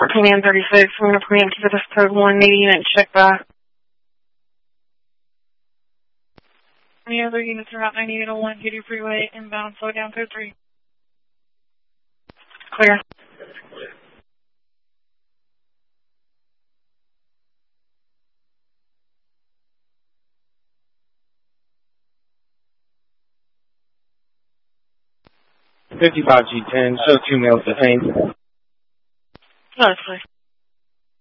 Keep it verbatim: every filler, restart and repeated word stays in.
Command thirty-six, I'm going to command to this code one, Navy unit check back. Any other units are out ninety-eight oh one, Katy Freeway, inbound, slow down, code three. Clear. fifty-five G ten, show two males detained. No, it's clear.